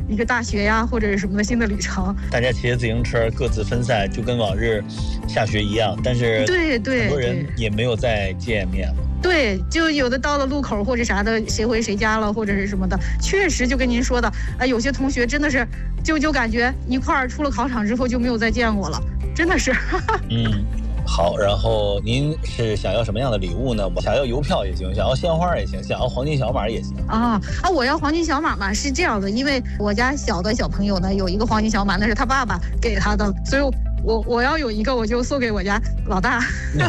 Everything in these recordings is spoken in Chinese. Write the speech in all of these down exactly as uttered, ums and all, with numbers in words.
一个大学呀，或者是什么的新的旅程。 大家骑着自行车各自分散，就跟往日下学一样，但是对对， 很多人也没有再见面了。 对，就有的到了路口或者啥的，谁回谁家了，或者是什么的，确实就跟您说的，啊，有些同学真的是，就就感觉一块儿出了考场之后就没有再见过了，真的是。 嗯，好，然后您是想要什么样的礼物呢？想要邮票也行，想要鲜花也行，想要黄金小马也行。 啊啊！我要黄金小马嘛，是这样的，因为我家小的小朋友呢有一个黄金小马，那是他爸爸给他的，所以我我要有一个，我就送给我家老大。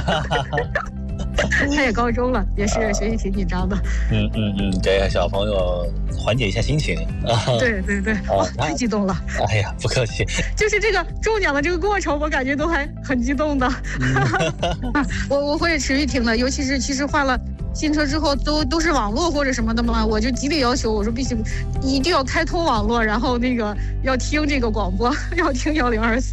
他也高中了，也是学习挺紧张的。 嗯嗯嗯，给小朋友缓解一下心情。 对对对，哇，太激动了！ 哎呀，不客气。 就是这个中奖的这个过程，我感觉都还很激动的。我我会持续听的，尤其是其实换了新车之后，都都是网络或者什么的嘛，我就极力要求，我说必须一定要开通网络，然后那个要听这个广播，要听幺零二四。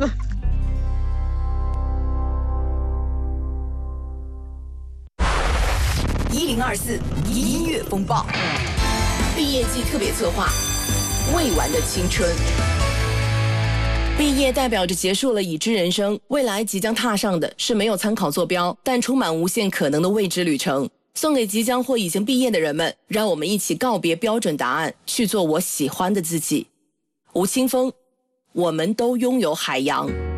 一零二四音乐风暴，毕业季特别策划，未完的青春。 毕业代表着结束了已知人生，未来即将踏上的是没有参考坐标，但充满无限可能的未知旅程。送给即将或已经毕业的人们，让我们一起告别标准答案，去做我喜欢的自己。吴青峰，我们都拥有海洋。